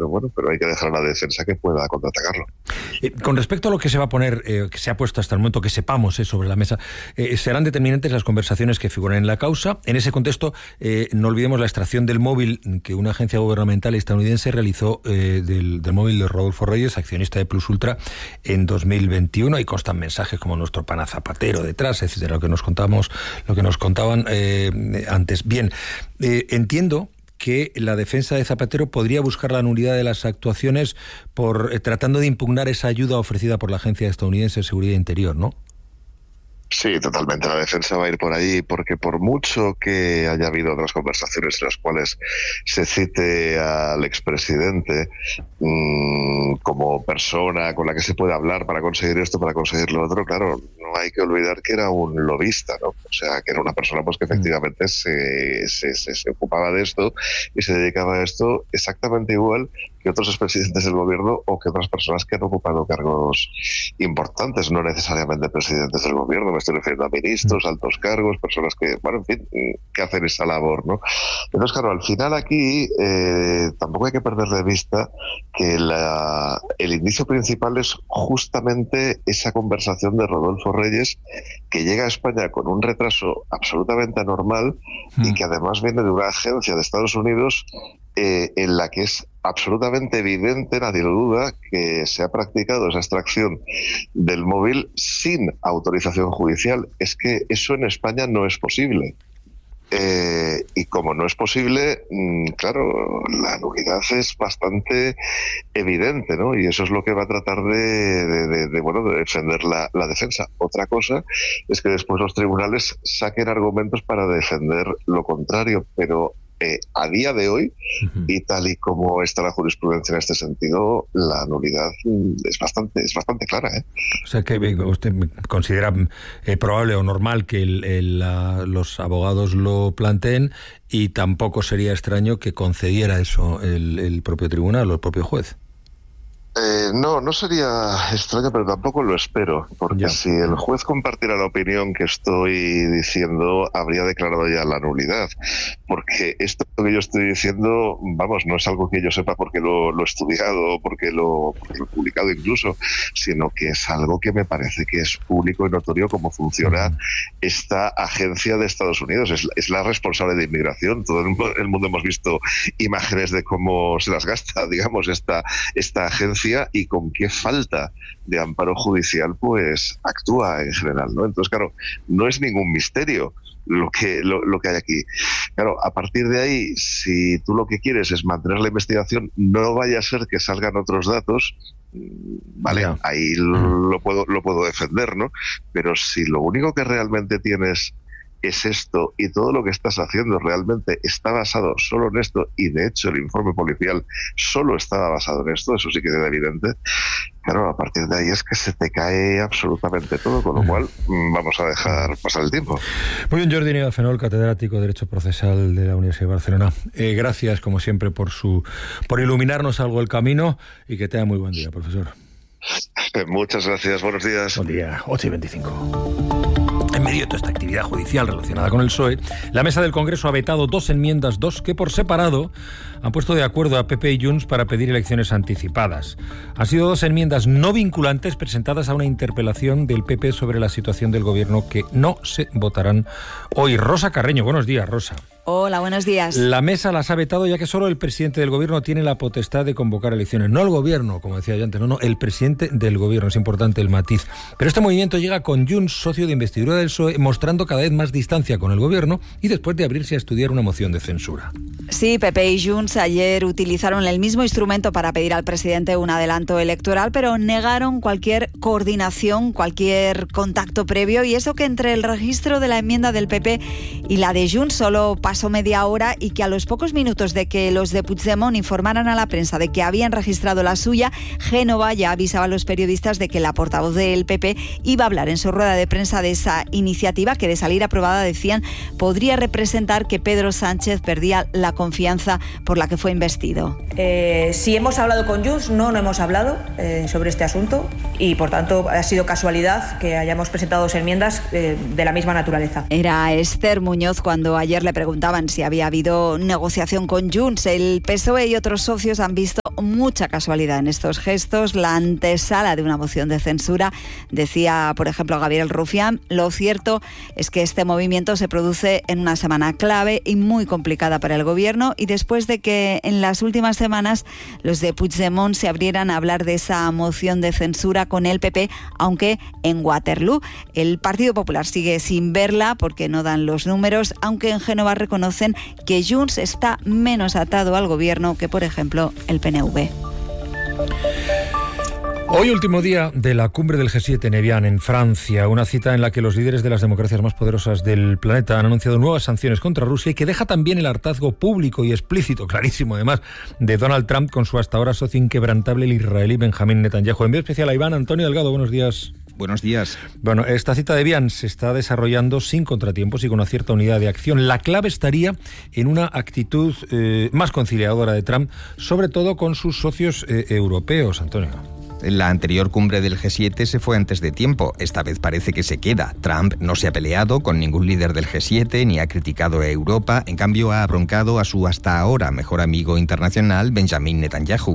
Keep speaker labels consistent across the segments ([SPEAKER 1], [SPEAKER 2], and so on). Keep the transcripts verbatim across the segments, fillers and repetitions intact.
[SPEAKER 1] pero bueno, pero hay que dejar a la defensa que pueda contraatacarlo.
[SPEAKER 2] Eh, con respecto a lo que se va a poner, eh, que se ha puesto hasta el momento, que sepamos eh, sobre la mesa, eh, serán determinantes las conversaciones que figuran en la causa. En ese contexto, eh, no olvidemos la extracción del móvil que una agencia gubernamental estadounidense realizó eh, del, del móvil de Rodolfo Reyes, accionista de Plus Ultra, en dos mil veintiuno. Ahí constan mensajes como nuestro pana Zapatero detrás, etcétera, lo que nos contamos, lo que nos contaban eh, antes. Bien, eh, entiendo que la defensa de Zapatero podría buscar la nulidad de las actuaciones por eh, tratando de impugnar esa ayuda ofrecida por la Agencia Estadounidense de Seguridad Interior, ¿no?
[SPEAKER 1] Sí, totalmente. La defensa va a ir por ahí porque por mucho que haya habido otras conversaciones en las cuales se cite al expresidente mmm, como persona con la que se puede hablar para conseguir esto, para conseguir lo otro, claro, no hay que olvidar que era un lobista, ¿no? O sea, que era una persona pues que efectivamente se, se, se, se ocupaba de esto y se dedicaba a esto exactamente igual que otros expresidentes del gobierno o que otras personas que han ocupado cargos importantes, no necesariamente presidentes del gobierno. Me estoy refiriendo a ministros, altos cargos, personas que, bueno, en fin, que hacen esa labor, ¿no? Entonces, claro, al final aquí eh, tampoco hay que perder de vista que la, el indicio principal es justamente esa conversación de Rodolfo Reyes, que llega a España con un retraso absolutamente anormal mm. y que además viene de una agencia de Estados Unidos eh, en la que es absolutamente evidente, nadie lo duda, que se ha practicado esa extracción del móvil sin autorización judicial. Es que eso en España no es posible. Eh, y como no es posible, mmm, claro, la nulidad es bastante evidente, ¿no? Y eso es lo que va a tratar de, de, de, de bueno, de defender la, la defensa. Otra cosa es que después los tribunales saquen argumentos para defender lo contrario, pero Eh, a día de hoy, uh-huh. y tal y como está la jurisprudencia en este sentido, la nulidad es bastante es bastante clara, ¿eh?
[SPEAKER 2] O sea que usted considera eh, probable o normal que el, el, la, los abogados lo planteen, y tampoco sería extraño que concediera eso el, el propio tribunal o el propio juez.
[SPEAKER 1] Eh, no, no sería extraño, pero tampoco lo espero, porque ya. si el juez compartiera la opinión que estoy diciendo, habría declarado ya la nulidad, porque esto que yo estoy diciendo, vamos, no es algo que yo sepa porque lo, lo he estudiado, porque lo, porque lo he publicado incluso, sino que es algo que me parece que es público y notorio cómo funciona uh-huh. esta agencia de Estados Unidos. Es, es la responsable de inmigración. Todo el mundo hemos visto imágenes de cómo se las gasta, digamos, esta, esta agencia, y con qué falta de amparo judicial pues actúa en general, ¿no? Entonces, claro, no es ningún misterio lo que lo, lo que hay aquí. Claro, a partir de ahí, si tú lo que quieres es mantener la investigación, no vaya a ser que salgan otros datos, vale, yeah. ahí lo, lo puedo lo puedo defender, ¿no? Pero si lo único que realmente tienes es esto y todo lo que estás haciendo realmente está basado solo en esto, y de hecho el informe policial solo estaba basado en esto, eso sí que es evidente, claro, a partir de ahí es que se te cae absolutamente todo, con lo cual vamos a dejar pasar el tiempo.
[SPEAKER 2] Muy bien, Jordi Niegal Fenol, catedrático de Derecho Procesal de la Universidad de Barcelona. Eh, gracias, como siempre, por su por iluminarnos algo el camino, y que tenga muy buen día, profesor.
[SPEAKER 1] Muchas gracias, buenos días.
[SPEAKER 2] Buen día, ocho y veinticinco. En medio de toda esta actividad judicial relacionada con el P S O E, la Mesa del Congreso ha vetado dos enmiendas, dos que por separado han puesto de acuerdo a P P y Junts para pedir elecciones anticipadas. Han sido dos enmiendas no vinculantes presentadas a una interpelación del P P sobre la situación del gobierno que no se votarán hoy. Rosa Carreño, buenos días, Rosa.
[SPEAKER 3] Hola, buenos días.
[SPEAKER 2] La mesa las ha vetado ya que solo el presidente del gobierno tiene la potestad de convocar elecciones. No el gobierno, como decía yo antes, no, no, el presidente del gobierno. Es importante el matiz. Pero este movimiento llega con Junts, socio de investidura del P S O E, mostrando cada vez más distancia con el gobierno y después de abrirse a estudiar una moción de censura.
[SPEAKER 3] Sí, P P y Junts ayer utilizaron el mismo instrumento para pedir al presidente un adelanto electoral, pero negaron cualquier coordinación, cualquier contacto previo, y eso que entre el registro de la enmienda del P P y la de Junts solo pasó media hora, y que a los pocos minutos de que los de Puigdemont informaran a la prensa de que habían registrado la suya, Génova ya avisaba a los periodistas de que la portavoz del P P iba a hablar en su rueda de prensa de esa iniciativa que, de salir aprobada, decían, podría representar que Pedro Sánchez perdía la confianza por la que fue investido.
[SPEAKER 4] Eh, si hemos hablado con Junts, no, no hemos hablado eh, sobre este asunto, y por tanto ha sido casualidad que hayamos presentado dos enmiendas eh, de la misma naturaleza.
[SPEAKER 3] Era Esther Muñoz cuando ayer le preguntaban si había habido negociación con Junts. El P S O E y otros socios han visto mucha casualidad en estos gestos, la antesala de una moción de censura. Decía, por ejemplo, Gabriel Rufián, lo cierto es que este movimiento se produce en una semana clave y muy complicada para el gobierno, y después de que en las últimas semanas los de Puigdemont se abrieran a hablar de esa moción de censura con el P P, aunque en Waterloo. El Partido Popular sigue sin verla porque no dan los números, aunque en Génova reconocen que Junts está menos atado al gobierno que, por ejemplo, el P N V.
[SPEAKER 2] Hoy último día de la cumbre del G siete en Evian, en Francia, una cita en la que los líderes de las democracias más poderosas del planeta han anunciado nuevas sanciones contra Rusia y que deja también el hartazgo público y explícito, clarísimo además, de Donald Trump con su hasta ahora socio inquebrantable, el israelí Benjamín Netanyahu. Envío especial a Iván Antonio Delgado, buenos días.
[SPEAKER 5] Buenos días.
[SPEAKER 2] Bueno, esta cita de Evian se está desarrollando sin contratiempos y con una cierta unidad de acción. La clave estaría en una actitud eh, más conciliadora de Trump, sobre todo con sus socios eh, europeos, Antonio.
[SPEAKER 5] La anterior cumbre del G siete se fue antes de tiempo. Esta vez parece que se queda. Trump no se ha peleado con ningún líder del G siete ni ha criticado a Europa. En cambio, ha abroncado a su hasta ahora mejor amigo internacional, Benjamín Netanyahu,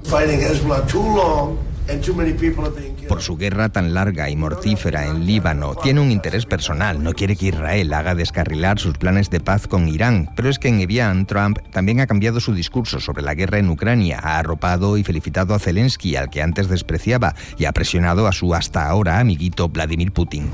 [SPEAKER 5] por su guerra tan larga y mortífera en Líbano. Tiene un interés personal, no quiere que Israel haga descarrilar sus planes de paz con Irán. Pero es que en Evian, Trump también ha cambiado su discurso sobre la guerra en Ucrania, ha arropado y felicitado a Zelensky, al que antes despreciaba, y ha presionado a su hasta ahora amiguito Vladimir Putin,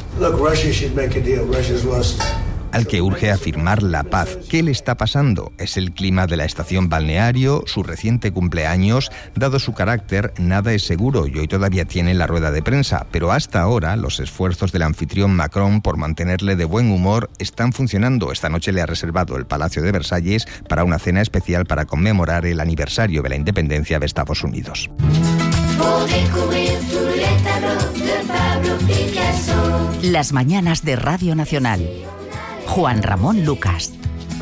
[SPEAKER 5] al que urge a firmar la paz. ¿Qué le está pasando? ¿Es el clima de la estación balneario, su reciente cumpleaños? Dado su carácter, nada es seguro y hoy todavía tiene la rueda de prensa, pero hasta ahora los esfuerzos del anfitrión Macron por mantenerle de buen humor están funcionando. Esta noche le ha reservado el Palacio de Versalles para una cena especial para conmemorar el aniversario de la independencia de Estados Unidos.
[SPEAKER 6] Las mañanas de Radio Nacional. Juan Ramón Lucas.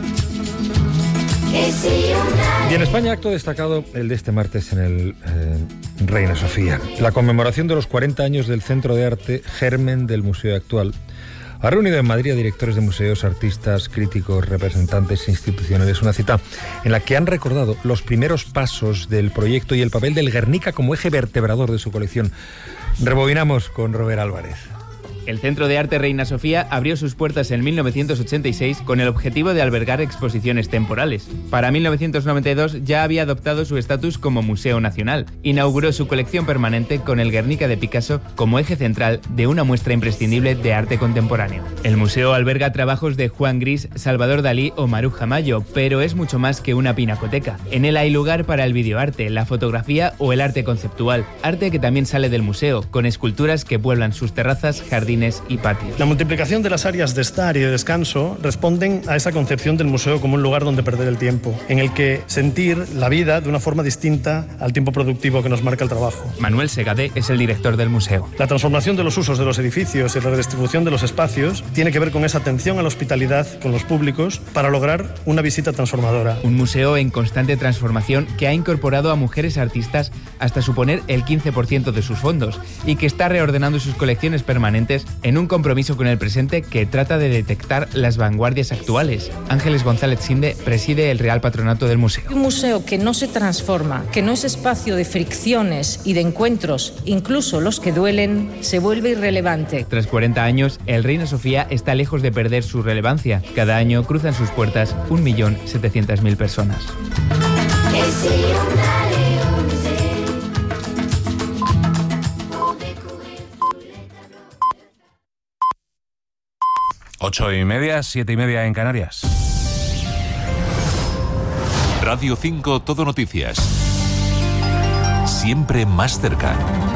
[SPEAKER 2] Y en España, acto destacado el de este martes en el eh, Reina Sofía. La conmemoración de los cuarenta años del Centro de Arte Germen del Museo Actual ha reunido en Madrid a directores de museos, artistas, críticos, representantes institucionales. Una cita en la que han recordado los primeros pasos del proyecto y el papel del Guernica como eje vertebrador de su colección. Rebobinamos con Robert Álvarez.
[SPEAKER 7] El Centro de Arte Reina Sofía abrió sus puertas en mil novecientos ochenta y seis con el objetivo de albergar exposiciones temporales. Para mil novecientos noventa y dos ya había adoptado su estatus como Museo Nacional. Inauguró su colección permanente con el Guernica de Picasso como eje central de una muestra imprescindible de arte contemporáneo. El museo alberga trabajos de Juan Gris, Salvador Dalí o Maruja Mayo, pero es mucho más que una pinacoteca. En él hay lugar para el videoarte, la fotografía o el arte conceptual, arte que también sale del museo, con esculturas que pueblan sus terrazas, jardines y patios.
[SPEAKER 8] La multiplicación de las áreas de estar y de descanso responden a esa concepción del museo como un lugar donde perder el tiempo, en el que sentir la vida de una forma distinta al tiempo productivo que nos marca el trabajo.
[SPEAKER 7] Manuel Segadé es el director del museo.
[SPEAKER 8] La transformación de los usos de los edificios y la redistribución de los espacios tiene que ver con esa atención a la hospitalidad con los públicos para lograr una visita transformadora.
[SPEAKER 7] Un museo en constante transformación que ha incorporado a mujeres artistas hasta suponer el quince por ciento de sus fondos y que está reordenando sus colecciones permanentes en un compromiso con el presente que trata de detectar las vanguardias actuales. Ángeles González Sinde preside el Real Patronato del museo.
[SPEAKER 9] Un museo que no se transforma, que no es espacio de fricciones y de encuentros, incluso los que duelen, se vuelve irrelevante.
[SPEAKER 7] Tras cuarenta años, el Reina Sofía está lejos de perder su relevancia. Cada año cruzan sus puertas un millón setecientas mil personas.
[SPEAKER 10] Ocho y media, siete y media en Canarias. Radio cinco, Todo Noticias. Siempre más cerca.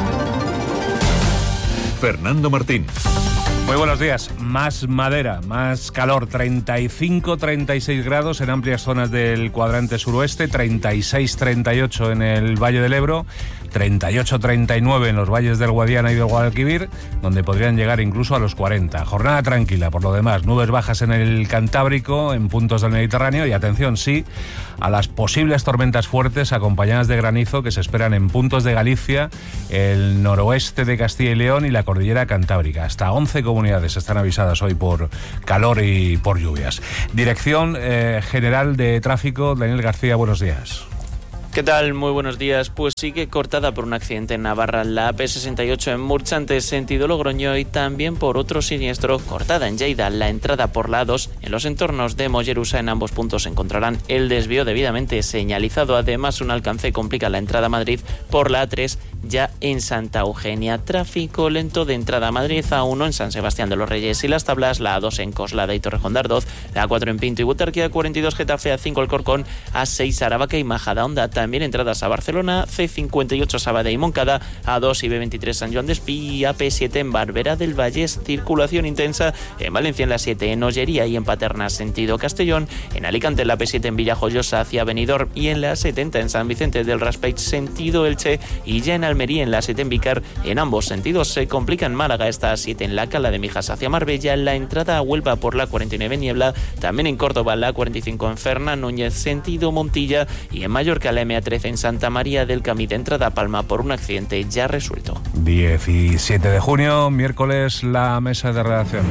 [SPEAKER 10] Fernando Martín.
[SPEAKER 11] Muy buenos días. Más madera, más calor. treinta y cinco, treinta y seis grados en amplias zonas del cuadrante suroeste, treinta y seis, treinta y ocho en el Valle del Ebro, treinta y ocho, treinta y nueve en los valles del Guadiana y del Guadalquivir, donde podrían llegar incluso a los cuarenta. Jornada tranquila, por lo demás. Nubes bajas en el Cantábrico, en puntos del Mediterráneo, y atención, sí, a las posibles tormentas fuertes acompañadas de granizo que se esperan en puntos de Galicia, el noroeste de Castilla y León y la cordillera Cantábrica. Hasta once comunidades están avisadas hoy por calor y por lluvias. Dirección eh, General de Tráfico, Daniel García, buenos días.
[SPEAKER 12] ¿Qué tal? Muy buenos días. Pues sigue cortada por un accidente en Navarra, la A P sesenta y ocho en Murchantes, sentido Logroño, y también por otro siniestro cortada en Lleida, la entrada por la A dos. En los entornos de Mollerusa, en ambos puntos encontrarán el desvío debidamente señalizado. Además, un alcance complica la entrada a Madrid por la A tres, ya en Santa Eugenia. Tráfico lento de entrada a Madrid, A uno en San Sebastián de los Reyes y Las Tablas, la A dos en Coslada y Torrejón de Ardoz, la A cuatro en Pinto y Butarque, A cuarenta y dos Getafe, A cinco Alcorcón, A seis Aravaca y Majadahonda. También entradas a Barcelona, C cincuenta y ocho Sabadell y Moncada, A dos y B veintitrés San Joan d'Espí y A P siete en Barberá del Vallés. Circulación intensa en Valencia en la siete, en Ollería y en Paterna sentido Castellón, en Alicante en la A P siete en Villajoyosa hacia Benidorm y en la A setenta en San Vicente del Raspeig sentido Elche, y ya en Almería en la siete en Vícar. En ambos sentidos se complica en Málaga esta A siete en la Cala de Mijas hacia Marbella, la entrada a Huelva por la cuarenta y nueve en Niebla, también en Córdoba la cuarenta y cinco en Fernán Núñez sentido Montilla, y en Mallorca la M A trece en Santa María del Camí de entrada a Palma por un accidente ya resuelto.
[SPEAKER 11] diecisiete de junio, miércoles, la mesa de redacción.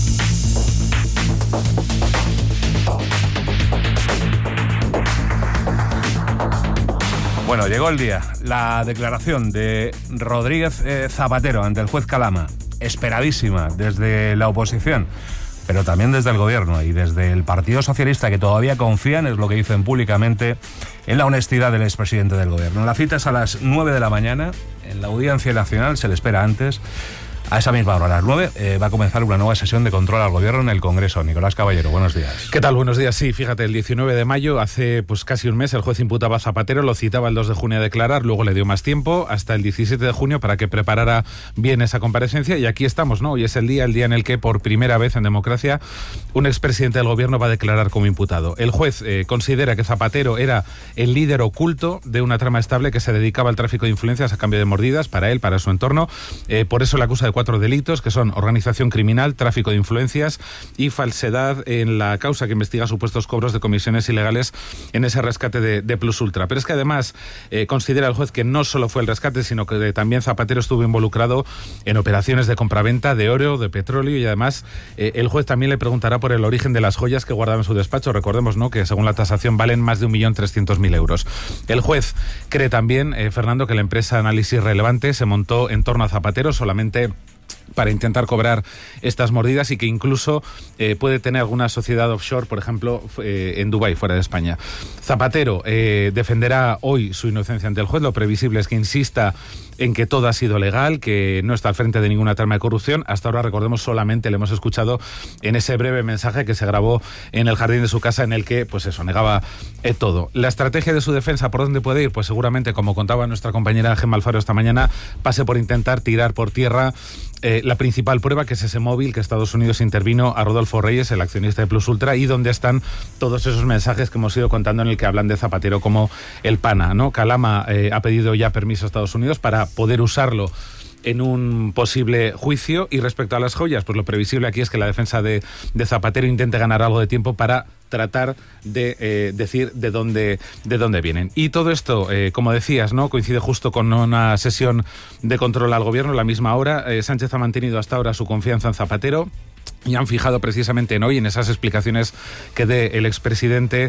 [SPEAKER 11] Bueno, llegó el día. La declaración de Rodríguez eh, Zapatero ante el juez Calama, esperadísima desde la oposición, pero también desde el gobierno y desde el Partido Socialista, que todavía confían, es lo que dicen públicamente, en la honestidad del expresidente del gobierno. La cita es a las nueve de la mañana, en la Audiencia Nacional, se le espera antes. A esa misma hora, a las nueve, eh, va a comenzar una nueva sesión de control al gobierno en el Congreso. Nicolás Caballero, buenos días.
[SPEAKER 13] ¿Qué tal? Buenos días. Sí, fíjate, el diecinueve de mayo, hace pues casi un mes, el juez imputaba a Zapatero, lo citaba el dos de junio a declarar, luego le dio más tiempo, hasta el diecisiete de junio, para que preparara bien esa comparecencia, y aquí estamos, ¿no? Hoy es el día, el día en el que, por primera vez en democracia, un expresidente del gobierno va a declarar como imputado. El juez eh, considera que Zapatero era el líder oculto de una trama estable que se dedicaba al tráfico de influencias a cambio de mordidas, para él, para su entorno. Eh, por eso le acusa de cuatro delitos, que son organización criminal, tráfico de influencias y falsedad en la causa que investiga supuestos cobros de comisiones ilegales en ese rescate de, de Plus Ultra. Pero es que además eh, considera el juez que no solo fue el rescate, sino que también Zapatero estuvo involucrado en operaciones de compraventa de oro, de petróleo, y además eh, el juez también le preguntará por el origen de las joyas que guardaba en su despacho. Recordemos, ¿no?, que según la tasación valen más de un millón trescientos mil euros. El juez cree también, eh, Fernando, que la empresa Análisis Relevante se montó en torno a Zapatero solamente para intentar cobrar estas mordidas, y que incluso eh, puede tener alguna sociedad offshore, por ejemplo, eh, en Dubái, fuera de España. Zapatero eh, defenderá hoy su inocencia ante el juez. Lo previsible es que insista en que todo ha sido legal, que no está al frente de ninguna trama de corrupción. Hasta ahora, recordemos, solamente le hemos escuchado en ese breve mensaje que se grabó en el jardín de su casa, en el que, pues eso, negaba eh, todo. La estrategia de su defensa, ¿por dónde puede ir? Pues seguramente, como contaba nuestra compañera Gemma Alfaro esta mañana, pase por intentar tirar por tierra eh, la principal prueba, que es ese móvil que Estados Unidos intervino a Rodolfo Reyes, el accionista de Plus Ultra, y donde están todos esos mensajes que hemos ido contando, en el que hablan de Zapatero como el pana, ¿no? Calama eh, ha pedido ya permiso a Estados Unidos para poder usarlo en un posible juicio. Y respecto a las joyas, pues lo previsible aquí es que la defensa de, de Zapatero intente ganar algo de tiempo para tratar de eh, decir de dónde de dónde vienen. Y todo esto, eh, como decías, ¿no?, coincide justo con una sesión de control al gobierno. A la misma hora, eh, Sánchez ha mantenido hasta ahora su confianza en Zapatero, y han fijado precisamente en hoy, en esas explicaciones que dé el expresidente, eh,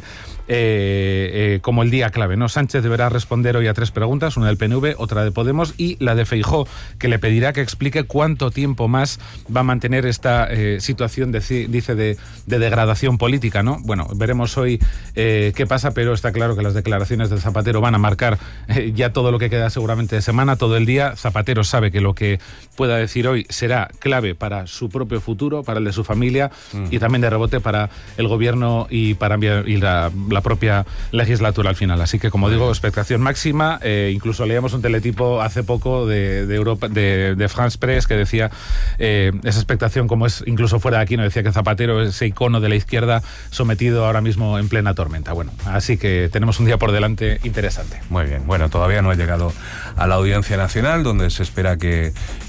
[SPEAKER 13] eh, como el día clave, ¿no? Sánchez deberá responder hoy a tres preguntas, una del P N V, otra de Podemos y la de Feijóo, que le pedirá que explique cuánto tiempo más va a mantener esta eh, situación, de, dice, de, de degradación política, ¿no? Bueno, veremos hoy eh, qué pasa, pero está claro que las declaraciones de Zapatero van a marcar eh, ya todo lo que queda seguramente de semana, todo el día. Zapatero sabe que lo que pueda decir hoy será clave para su propio futuro, para el de su familia, mm. y también de rebote para el gobierno y para y la, la propia legislatura al final. Así que, como digo, expectación máxima. Eh, incluso leíamos un teletipo hace poco de, de Europa, de, de France Press, que decía eh, esa expectación, como es incluso fuera de aquí, no decía que Zapatero es ese icono de la izquierda sometido ahora mismo en plena tormenta. Bueno, así que tenemos un día por delante interesante.
[SPEAKER 11] Muy bien. Bueno, todavía no ha llegado a la Audiencia Nacional, donde se espera que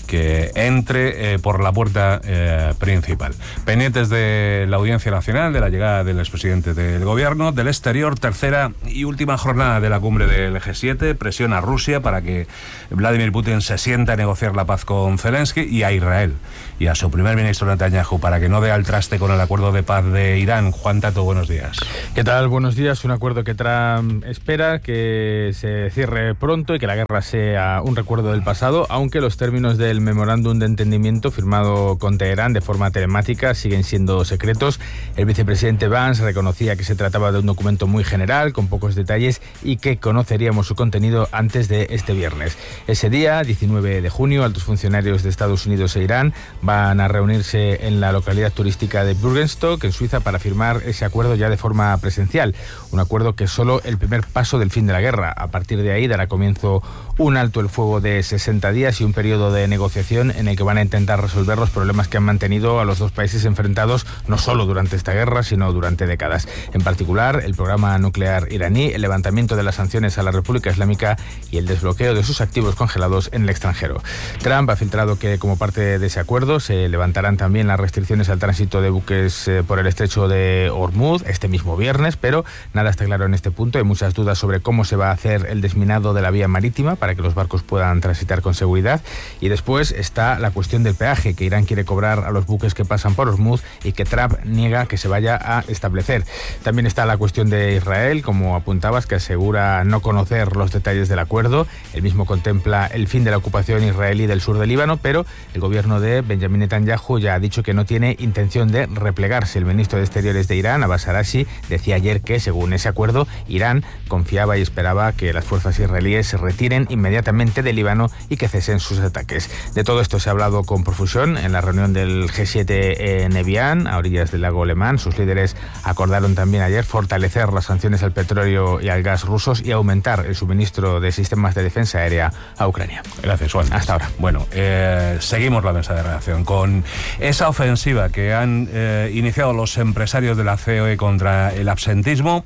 [SPEAKER 11] que entre eh, por la puerta eh, principal. Pendientes de la Audiencia Nacional, de la llegada del expresidente del gobierno, del exterior, tercera y última jornada de la cumbre del G siete, presión a Rusia para que Vladimir Putin se sienta a negociar la paz con Zelensky, y a Israel y a su primer ministro Netanyahu para que no dé al traste con el acuerdo de paz de Irán. Juan Tato, buenos días.
[SPEAKER 14] ¿Qué tal? Buenos días. Un acuerdo que Trump espera que se cierre pronto y que la guerra sea un recuerdo del pasado, aunque los términos del memorándum de entendimiento firmado con Teherán de forma telemática siguen siendo secretos. El vicepresidente Vance reconocía que se trataba de un documento muy general, con pocos detalles, y que conoceríamos su contenido antes de este viernes. Ese día, diecinueve de junio, altos funcionarios de Estados Unidos e Irán van a reunirse en la localidad turística de Bürgenstock, en Suiza, para firmar ese acuerdo ya de forma presencial. Un acuerdo que es solo el primer paso del fin de la guerra. A partir de ahí dará comienzo un alto el fuego de sesenta días y un periodo de negociación en el que van a intentar resolver los problemas que han mantenido a los dos países enfrentados, no solo durante esta guerra, sino durante décadas. En particular, el programa nuclear iraní, el levantamiento de las sanciones a la República Islámica y el desbloqueo de sus activos congelados en el extranjero. Trump ha filtrado que, como parte de ese acuerdo, se levantarán también las restricciones al tránsito de buques eh, por el estrecho de Hormuz este mismo viernes, pero nada está claro en este punto. Hay muchas dudas sobre cómo se va a hacer el desminado de la vía marítima para que los barcos puedan transitar con seguridad. Y después está la cuestión del peaje que Irán quiere cobrar a los buques que pasan por Hormuz y que Trump niega que se vaya a establecer. También está la cuestión de Israel, como apuntabas, que asegura no conocer los detalles del acuerdo. El mismo contempla el fin de la ocupación israelí del sur del Líbano, pero el gobierno de Benjamin Netanyahu ya ha dicho que no tiene intención de replegarse. El ministro de Exteriores de Irán, Abbas Araghchi, decía ayer que, según ese acuerdo, Irán confiaba y esperaba que las fuerzas israelíes se retiren inmediatamente del Líbano y que cesen sus ataques. De todo esto se ha hablado con profusión en la reunión del G siete en Evian, a orillas del lago Le Mans. Sus líderes acordaron también ayer fortalecer las sanciones al petróleo y al gas rusos y aumentar el suministro de sistemas de defensa aérea a Ucrania.
[SPEAKER 11] Gracias, Juan.
[SPEAKER 14] Hasta ahora.
[SPEAKER 11] Bueno, eh, seguimos la mesa de redacción con esa ofensiva que han eh, iniciado los empresarios de la C O E contra el absentismo.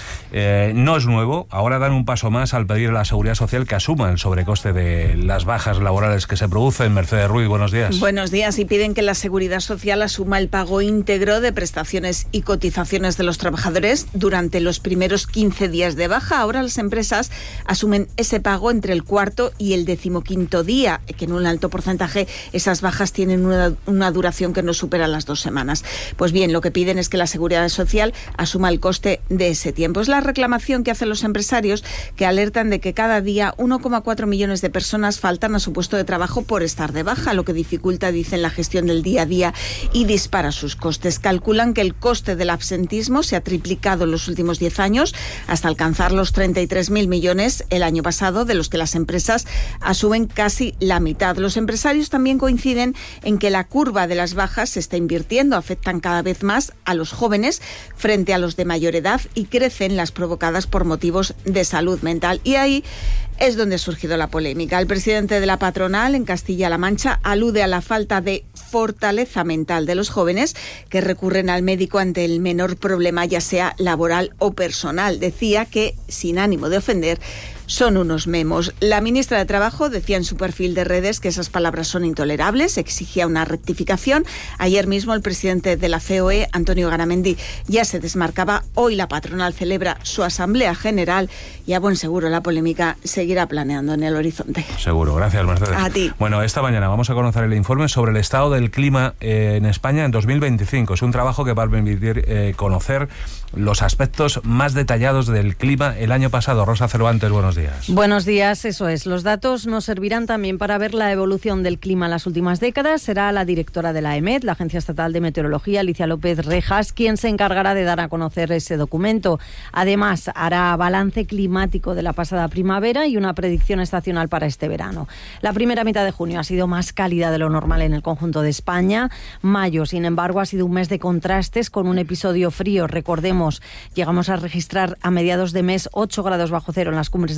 [SPEAKER 11] Eh, no es nuevo, ahora dan un paso más al pedir a la Seguridad Social que asuma el sobrecoste de las bajas laborales que se producen. Mercedes Ruiz, buenos días.
[SPEAKER 15] Buenos días, y piden que la Seguridad Social asuma el pago íntegro de prestaciones y cotizaciones de los trabajadores durante los primeros quince días de baja. Ahora las empresas asumen ese pago entre el cuarto y el decimoquinto día, que en un alto porcentaje esas bajas tienen una, una duración que no supera las dos semanas. Pues bien, lo que piden es que la Seguridad Social asuma el coste de ese tiempo. Es la reclamación que hacen los empresarios, que alertan de que cada día uno coma cuatro millones de personas faltan a su puesto de trabajo por estar de baja, lo que dificulta, dicen, la gestión del día a día y dispara sus costes. Calculan que el coste del absentismo se ha triplicado en los últimos diez años hasta alcanzar los treinta y tres mil millones el año pasado, de los que las empresas asumen casi la mitad. Los empresarios también coinciden en que la curva de las bajas se está invirtiendo, afectan cada vez más a los jóvenes frente a los de mayor edad y crecen las provocadas por motivos de salud mental. Y ahí es donde ha surgido la polémica. El presidente de la patronal en Castilla-La Mancha alude a la falta de fortaleza mental de los jóvenes que recurren al médico ante el menor problema, ya sea laboral o personal. Decía que, sin ánimo de ofender, son unos memos. La ministra de Trabajo decía en su perfil de redes que esas palabras son intolerables, exigía una rectificación. Ayer mismo el presidente de la C O E, Antonio Garamendi, ya se desmarcaba. Hoy la patronal celebra su asamblea general y a buen seguro la polémica seguirá planeando en el horizonte.
[SPEAKER 11] Seguro. Gracias, Mercedes.
[SPEAKER 15] A ti.
[SPEAKER 11] Bueno, esta mañana vamos a conocer el informe sobre el estado del clima eh, en España en dos mil veinticinco. Es un trabajo que va a permitir eh, conocer los aspectos más detallados del clima el año pasado. Rosa Cervantes, buenos días.
[SPEAKER 16] Buenos días, eso es. Los datos nos servirán también para ver la evolución del clima en las últimas décadas. Será la directora de la EMET, la Agencia Estatal de Meteorología, Alicia López Rejas, quien se encargará de dar a conocer ese documento. Además, hará balance climático de la pasada primavera y una predicción estacional para este verano. La primera mitad de junio ha sido más cálida de lo normal en el conjunto de España. Mayo, sin embargo, ha sido un mes de contrastes con un episodio frío. Recordemos, llegamos a registrar a mediados de mes ocho grados bajo cero en las cumbres del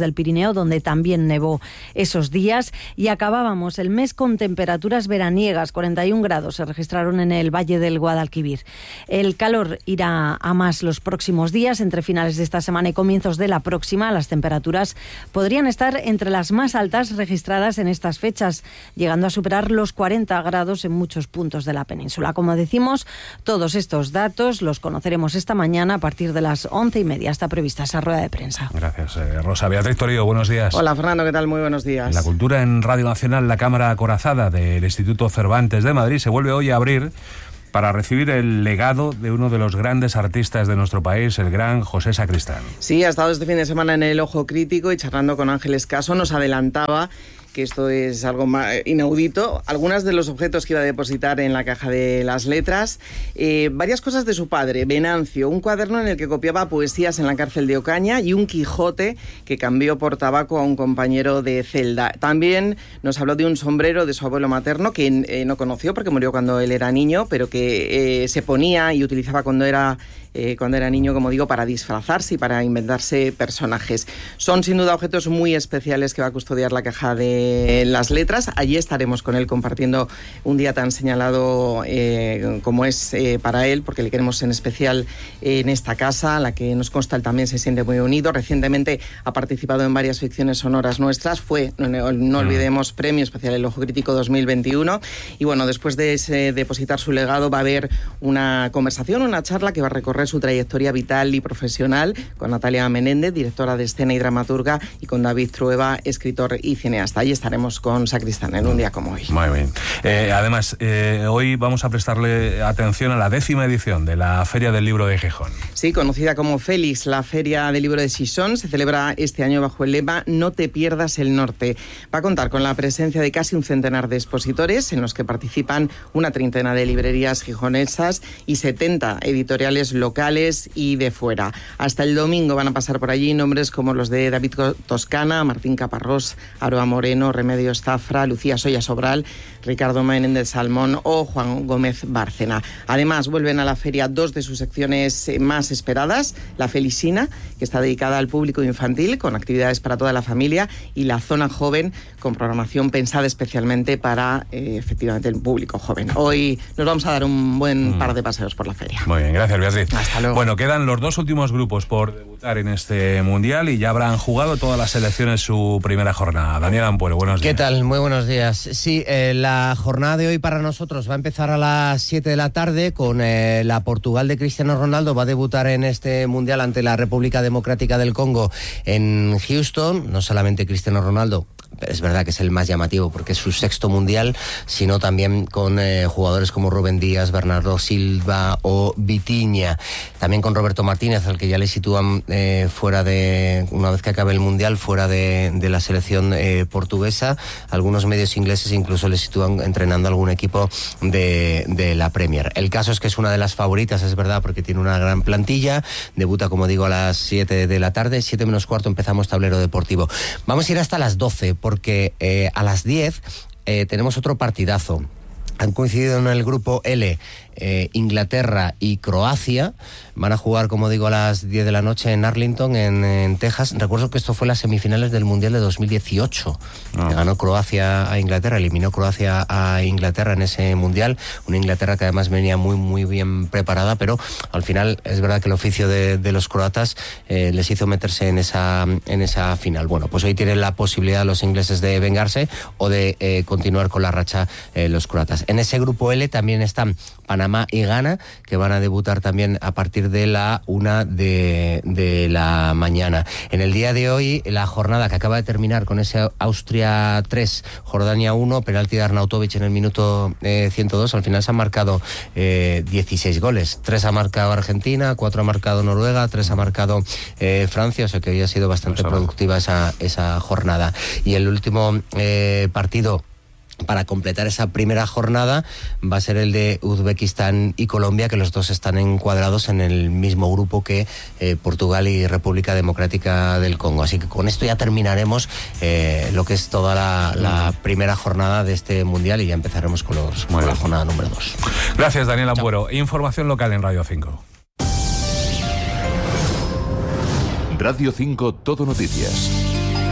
[SPEAKER 16] del Pirineo, donde también nevó esos días. Y acabábamos el mes con temperaturas veraniegas, cuarenta y un grados se registraron en el Valle del Guadalquivir. El calor irá a más los próximos días. Entre finales de esta semana y comienzos de la próxima, las temperaturas podrían estar entre las más altas registradas en estas fechas, llegando a superar los cuarenta grados en muchos puntos de la península. Como decimos, todos estos datos los conoceremos esta mañana a partir de las once y media. Está prevista esa rueda de prensa.
[SPEAKER 11] Gracias, eh, Rosa. Beatriz Torío, buenos días.
[SPEAKER 17] Hola, Fernando, ¿qué tal? Muy buenos días.
[SPEAKER 11] En la cultura en Radio Nacional, la Cámara Acorazada del Instituto Cervantes de Madrid se vuelve hoy a abrir para recibir el legado de uno de los grandes artistas de nuestro país, el gran José Sacristán.
[SPEAKER 17] Sí, ha estado este fin de semana en el Ojo Crítico y charlando con Ángeles Caso nos adelantaba que esto es algo más inaudito. Algunos de los objetos que iba a depositar en la caja de las letras, eh, varias cosas de su padre, Venancio, un cuaderno en el que copiaba poesías en la cárcel de Ocaña y un Quijote que cambió por tabaco a un compañero de celda. También nos habló de un sombrero de su abuelo materno que eh, no conoció porque murió cuando él era niño, pero que eh, se ponía y utilizaba cuando era Eh, cuando era niño, como digo, para disfrazarse y para inventarse personajes. Son sin duda objetos muy especiales que va a custodiar la caja de las letras. Allí estaremos con él compartiendo un día tan señalado eh, como es eh, para él, porque le queremos en especial eh, en esta casa, a la que nos consta él también se siente muy unido. Recientemente ha participado en varias ficciones sonoras nuestras, fue, no, no, no olvidemos, Premio Especial El Ojo Crítico dos mil veintiuno, y bueno, después de ese, depositar su legado va a haber una conversación, una charla que va a recorrer su trayectoria vital y profesional con Natalia Menéndez, directora de escena y dramaturga, y con David Trueba, escritor y cineasta. Ahí estaremos con Sacristán en un día como hoy.
[SPEAKER 11] Muy bien. Eh, además, eh, hoy vamos a prestarle atención a la décima edición de la Feria del Libro de Gijón.
[SPEAKER 17] Sí, conocida como Félix, la Feria del Libro de Xixón se celebra este año bajo el lema No te pierdas el norte. Va a contar con la presencia de casi un centenar de expositores, en los que participan una treintena de librerías gijonesas y setenta editoriales locales y de fuera. Hasta el domingo van a pasar por allí nombres como los de David Toscana, Martín Caparrós, Aroa Moreno, Remedios Zafra, Lucía Soya Sobral, Ricardo Menéndez Salmón o Juan Gómez Bárcena. Además, vuelven a la feria dos de sus secciones más esperadas, la Felicina, que está dedicada al público infantil, con actividades para toda la familia, y la Zona Joven, con programación pensada especialmente para, eh, efectivamente, el público joven. Hoy nos vamos a dar un buen mm. par de paseos por la feria.
[SPEAKER 11] Muy bien, gracias, Beatriz.
[SPEAKER 17] Hasta luego.
[SPEAKER 11] Bueno, quedan los dos últimos grupos por debutar en este Mundial y ya habrán jugado todas las selecciones su primera jornada. Daniel Ampuero, buenos días.
[SPEAKER 18] ¿Qué tal? Muy buenos días. Sí, eh, la jornada de hoy para nosotros va a empezar a las siete de la tarde con eh, la Portugal de Cristiano Ronaldo. Va a debutar en este Mundial ante la República Democrática del Congo en Houston. No solamente Cristiano Ronaldo, es verdad que es el más llamativo porque es su sexto mundial, sino también con eh, jugadores como Rubén Díaz, Bernardo Silva o Vitinha. También con Roberto Martínez, al que ya le sitúan eh, fuera de, una vez que acabe el mundial, fuera de, de la selección eh, portuguesa. Algunos medios ingleses incluso le sitúan entrenando algún equipo de, de la Premier. El caso es que es una de las favoritas, es verdad, porque tiene una gran plantilla. Debuta, como digo, a las siete de la tarde, siete menos cuarto empezamos tablero deportivo. Vamos a ir hasta las doce, porque eh, a las diez eh, tenemos otro partidazo. Han coincidido en el grupo L eh, Inglaterra y Croacia. Van a jugar, como digo, a las diez de la noche en Arlington, en, en Texas. Recuerdo que esto fue las semifinales del Mundial de dos mil dieciocho. Oh. Ganó Croacia a Inglaterra, eliminó Croacia a Inglaterra en ese Mundial. Una Inglaterra que además venía muy, muy bien preparada, pero al final es verdad que el oficio de, de los croatas eh, les hizo meterse en esa, en esa final. Bueno, pues hoy tienen la posibilidad los ingleses de vengarse o de eh, continuar con la racha eh, los croatas. En ese grupo L también están Panamá y Ghana, que van a debutar también a partir de la una de, de la mañana. En el día de hoy, la jornada que acaba de terminar con ese Austria tres, Jordania uno, penalti de Arnautovic en el minuto eh, ciento dos, al final se han marcado eh, dieciséis goles. tres ha marcado Argentina, cuatro ha marcado Noruega, tres ha marcado eh, Francia, o sea que hoy ha sido bastante pues productiva esa, esa jornada. Y el último eh, partido para completar esa primera jornada va a ser el de Uzbekistán y Colombia, que los dos están encuadrados en el mismo grupo que eh, Portugal y República Democrática del Congo. Así que con esto ya terminaremos eh, lo que es toda la, la primera jornada de este Mundial y ya empezaremos con, los, con la jornada número dos.
[SPEAKER 11] Gracias, Daniel Ampuero. Información local en Radio cinco.
[SPEAKER 10] Radio cinco Todo Noticias.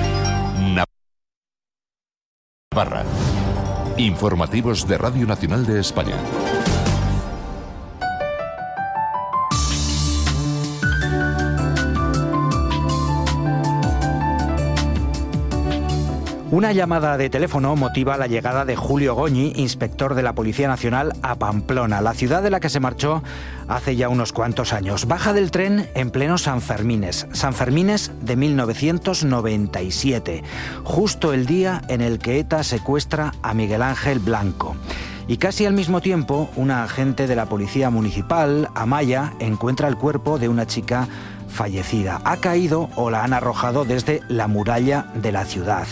[SPEAKER 10] Barra. Informativos de Radio Nacional de España.
[SPEAKER 19] Una llamada de teléfono motiva la llegada de Julio Goñi, inspector de la Policía Nacional, a Pamplona, la ciudad de la que se marchó hace ya unos cuantos años. Baja del tren en pleno Sanfermines, Sanfermines de mil novecientos noventa y siete, justo el día en el que ETA secuestra a Miguel Ángel Blanco. Y casi al mismo tiempo, una agente de la Policía Municipal, Amaya, encuentra el cuerpo de una chica fallecida. Ha caído o la han arrojado desde la muralla de la ciudad.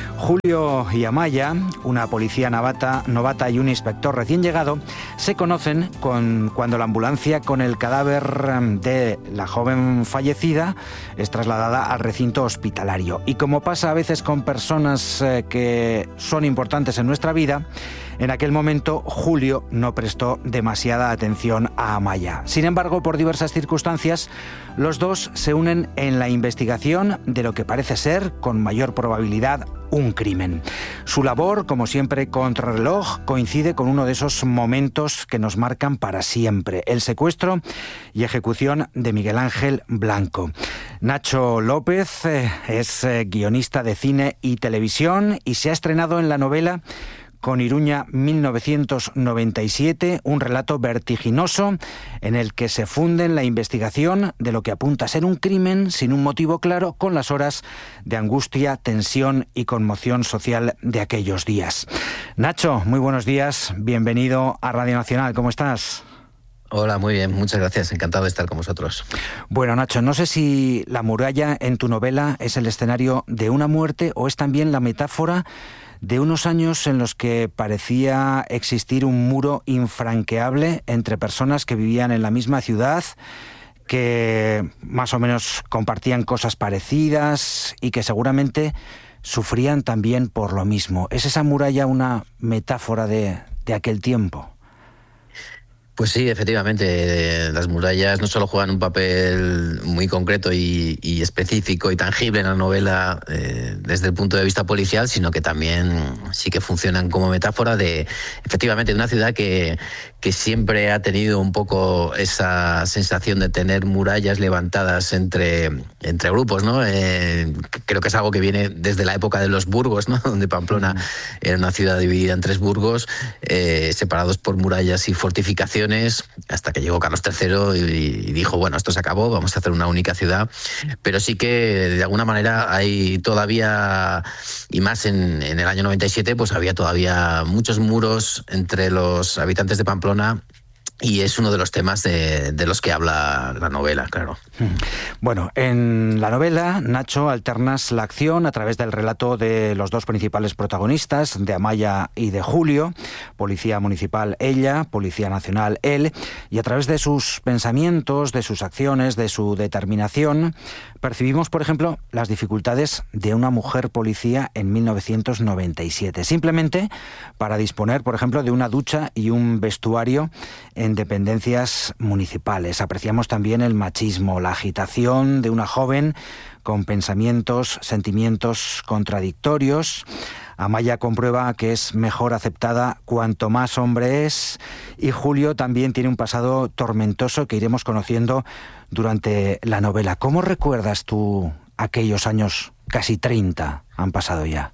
[SPEAKER 19] Julio y Amaya, una policía novata, novata y un inspector recién llegado, se conocen con, cuando la ambulancia con el cadáver de la joven fallecida es trasladada al recinto hospitalario. Y como pasa a veces con personas eh, que son importantes en nuestra vida, en aquel momento Julio no prestó demasiada atención a Amaya. Sin embargo, por diversas circunstancias, los dos se unen en la investigación de lo que parece ser, con mayor probabilidad, un crimen. Su labor, como siempre, contrarreloj, coincide con uno de esos momentos que nos marcan para siempre: el secuestro y ejecución de Miguel Ángel Blanco. Nacho López eh, es eh, guionista de cine y televisión y se ha estrenado en la novela Con Iruña mil novecientos noventa y siete, un relato vertiginoso en el que se funden la investigación de lo que apunta a ser un crimen sin un motivo claro, con las horas de angustia, tensión y conmoción social de aquellos días. Nacho, muy buenos días, bienvenido a Radio Nacional, ¿cómo estás?
[SPEAKER 20] Hola, muy bien, muchas gracias, encantado de estar con vosotros.
[SPEAKER 19] Bueno, Nacho, no sé si la muralla en tu novela es el escenario de una muerte o es también la metáfora de unos años en los que parecía existir un muro infranqueable entre personas que vivían en la misma ciudad, que más o menos compartían cosas parecidas y que seguramente sufrían también por lo mismo. ¿Es esa muralla una metáfora de, de aquel tiempo?
[SPEAKER 20] Pues sí, efectivamente, las murallas no solo juegan un papel muy concreto y, y específico y tangible en la novela eh, desde el punto de vista policial, sino que también sí que funcionan como metáfora de, efectivamente, de una ciudad que, que siempre ha tenido un poco esa sensación de tener murallas levantadas entre, entre grupos, ¿no? Eh, creo que es algo que viene desde la época de los burgos, ¿no? Donde Pamplona era una ciudad dividida en tres burgos, eh, separados por murallas y fortificaciones, hasta que llegó Carlos tercero y, y dijo, bueno, esto se acabó, vamos a hacer una única ciudad. Pero sí que de alguna manera hay todavía, y más en, en el año noventa y siete, pues había todavía muchos muros entre los habitantes de Pamplona. Y es uno de los temas de, de los que habla la novela, claro.
[SPEAKER 19] Bueno, en la novela, Nacho, alternas la acción a través del relato de los dos principales protagonistas, de Amaya y de Julio, policía municipal ella, policía nacional él, y a través de sus pensamientos, de sus acciones, de su determinación, percibimos, por ejemplo, las dificultades de una mujer policía en mil novecientos noventa y siete, simplemente para disponer, por ejemplo, de una ducha y un vestuario en dependencias municipales. Apreciamos también el machismo, la agitación de una joven con pensamientos, sentimientos contradictorios. Amaya comprueba que es mejor aceptada cuanto más hombre es, y Julio también tiene un pasado tormentoso que iremos conociendo durante la novela. ¿Cómo recuerdas tú aquellos años? Casi treinta han pasado ya.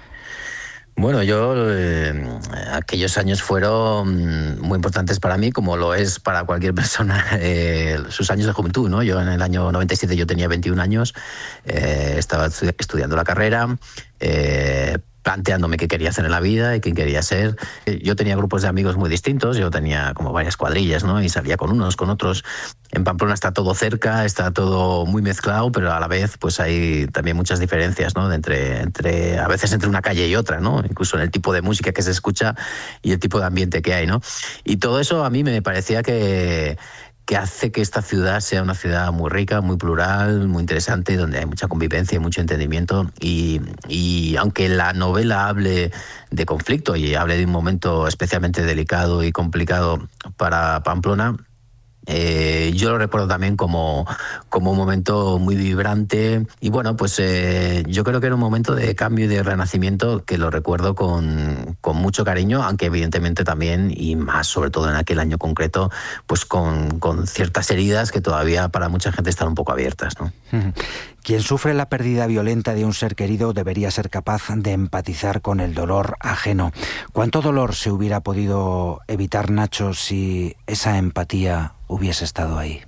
[SPEAKER 20] Bueno, yo eh, aquellos años fueron muy importantes para mí, como lo es para cualquier persona eh, sus años de juventud, ¿no? Yo en el año noventa y siete yo tenía veintiún años, eh, estaba estudiando la carrera, eh, planteándome qué quería hacer en la vida y quién quería ser. Yo tenía grupos de amigos muy distintos, yo tenía como varias cuadrillas, ¿no? Y salía con unos, con otros. En Pamplona está todo cerca, está todo muy mezclado, pero a la vez pues hay también muchas diferencias, ¿no? De entre, entre, a veces entre una calle y otra, ¿no? Incluso en el tipo de música que se escucha y el tipo de ambiente que hay, ¿no? Y todo eso a mí me parecía que... que hace que esta ciudad sea una ciudad muy rica, muy plural, muy interesante, donde hay mucha convivencia y mucho entendimiento. Y, y aunque la novela hable de conflicto y hable de un momento especialmente delicado y complicado para Pamplona, Eh, yo lo recuerdo también como, como un momento muy vibrante y bueno, pues eh, yo creo que era un momento de cambio y de renacimiento que lo recuerdo con, con mucho cariño, aunque evidentemente también, y más sobre todo en aquel año concreto, pues con, con ciertas heridas que todavía para mucha gente están un poco abiertas, ¿no?
[SPEAKER 19] Quien sufre la pérdida violenta de un ser querido debería ser capaz de empatizar con el dolor ajeno. ¿Cuánto dolor se hubiera podido evitar, Nacho, si esa empatía hubiese estado ahí?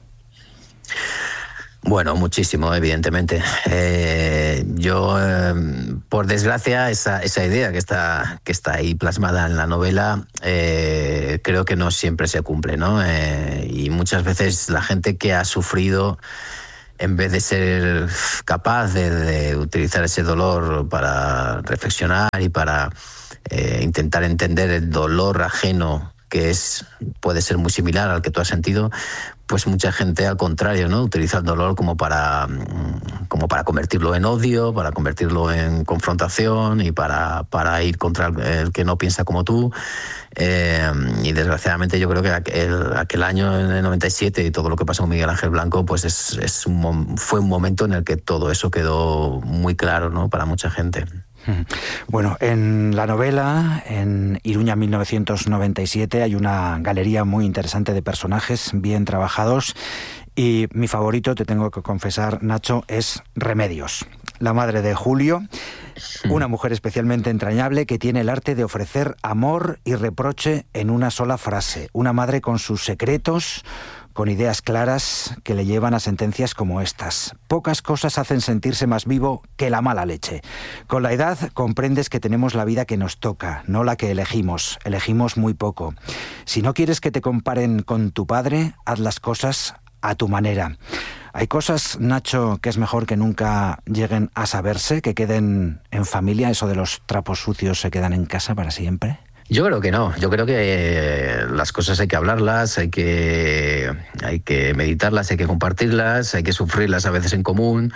[SPEAKER 20] Bueno, muchísimo, evidentemente. Eh, yo, eh, por desgracia, esa, esa idea que está, que está ahí plasmada en la novela, eh, creo que no siempre se cumple, ¿no? Eh, y muchas veces la gente que ha sufrido, en vez de ser capaz de, de utilizar ese dolor para reflexionar y para eh, intentar entender el dolor ajeno, que es puede ser muy similar al que tú has sentido, pues mucha gente al contrario, ¿no? Utiliza el dolor como para, como para convertirlo en odio, para convertirlo en confrontación y para, para ir contra el que no piensa como tú. Eh, y desgraciadamente yo creo que aquel, aquel año en el noventa y siete y todo lo que pasó con Miguel Ángel Blanco, pues es, es un, fue un momento en el que todo eso quedó muy claro, ¿no? Para mucha gente.
[SPEAKER 19] Bueno, en la novela, en Iruña mil novecientos noventa y siete, hay una galería muy interesante de personajes bien trabajados y mi favorito, te tengo que confesar, Nacho, es Remedios, la madre de Julio, una mujer especialmente entrañable que tiene el arte de ofrecer amor y reproche en una sola frase, una madre con sus secretos, con ideas claras que le llevan a sentencias como estas. Pocas cosas hacen sentirse más vivo que la mala leche. Con la edad comprendes que tenemos la vida que nos toca, no la que elegimos. Elegimos muy poco. Si no quieres que te comparen con tu padre, haz las cosas a tu manera. ¿Hay cosas, Nacho, que es mejor que nunca lleguen a saberse, que queden en familia? ¿Eso de los trapos sucios se quedan en casa para siempre?
[SPEAKER 20] Yo creo que no, yo creo que las cosas hay que hablarlas, hay que, hay que meditarlas, hay que compartirlas, hay que sufrirlas a veces en común,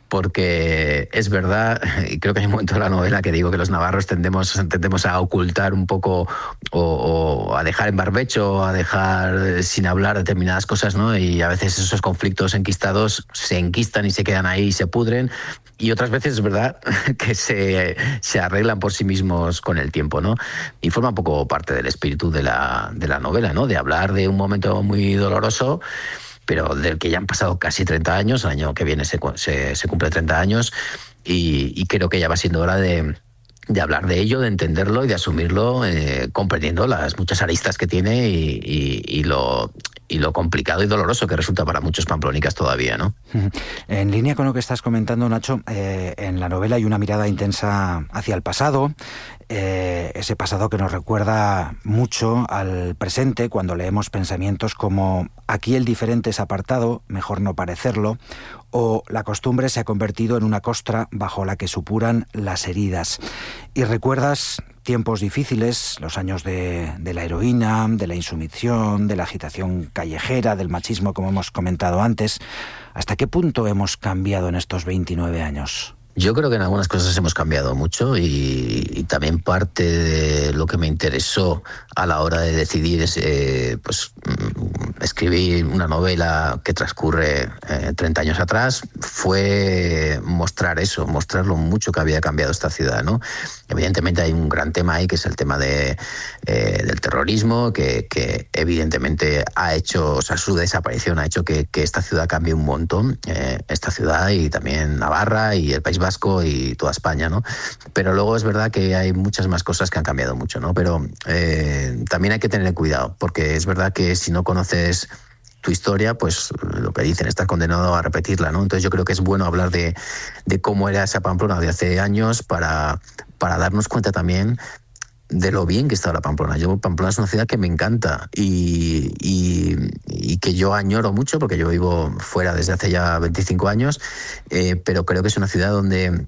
[SPEAKER 20] porque es verdad, y creo que hay un momento de la novela que digo que los navarros tendemos, tendemos a ocultar un poco o, o a dejar en barbecho, a dejar sin hablar determinadas cosas, ¿no? Y a veces esos conflictos enquistados se enquistan y se quedan ahí y se pudren. Y otras veces es verdad que se, se arreglan por sí mismos con el tiempo, ¿no? Y forma un poco parte del espíritu de la, de la novela, ¿no? De hablar de un momento muy doloroso, pero del que ya han pasado casi treinta años, el año que viene se, se, se cumple treinta años, y, y creo que ya va siendo hora de, de hablar de ello, de entenderlo y de asumirlo, eh, comprendiendo las muchas aristas que tiene y, y, y lo... y lo complicado y doloroso que resulta para muchos pamplónicas todavía, ¿no?
[SPEAKER 19] En línea con lo que estás comentando, Nacho, eh, en la novela hay una mirada intensa hacia el pasado, eh, ese pasado que nos recuerda mucho al presente cuando leemos pensamientos como «aquí el diferente es apartado, mejor no parecerlo», o «la costumbre se ha convertido en una costra bajo la que supuran las heridas». Y recuerdas tiempos difíciles, los años de, de la heroína, de la insumisión, de la agitación callejera, del machismo, como hemos comentado antes. ¿Hasta qué punto hemos cambiado en estos veintinueve años?
[SPEAKER 20] Yo creo que en algunas cosas hemos cambiado mucho y, y también parte de lo que me interesó a la hora de decidir es, eh, pues, escribir una novela que transcurre eh, treinta años atrás fue mostrar eso, mostrar lo mucho que había cambiado esta ciudad, ¿no? Evidentemente hay un gran tema ahí que es el tema de, eh, del terrorismo que, que evidentemente ha hecho, o sea, su desaparición ha hecho que, que esta ciudad cambie un montón, eh, esta ciudad y también Navarra y el País Vasco y toda España, ¿no? Pero luego es verdad que hay muchas más cosas que han cambiado mucho, ¿no? Pero eh, también hay que tener cuidado, porque es verdad que si no conoces tu historia, pues lo que dicen, estás condenado a repetirla, ¿no? Entonces yo creo que es bueno hablar de, de cómo era esa Pamplona de hace años para, para darnos cuenta también de lo bien que está la Pamplona. Yo, Pamplona es una ciudad que me encanta y, y, y que yo añoro mucho porque yo vivo fuera desde hace ya veinticinco años, eh, pero creo que es una ciudad donde